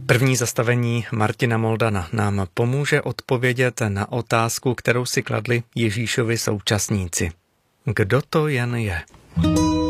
První zastavení Martina Moldana nám pomůže odpovědět na otázku, kterou si kladli Ježíšovi současníci. Kdo to jen je?